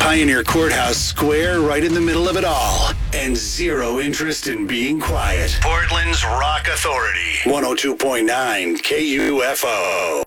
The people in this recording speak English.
Pioneer Courthouse Square right in the middle of it all. And zero interest in being quiet. Portland's Rock Authority. 102.9 KUFO.